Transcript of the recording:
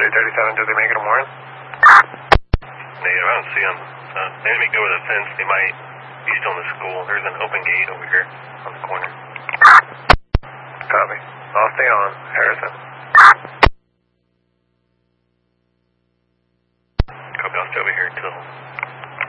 337, did they make it a warrant? Negative, I don't see them. They didn't go over the fence. They might be still in the school. There's an open gate over here on the corner. Copy. I'll stay on. Harrison. Copy, I'll stay over here until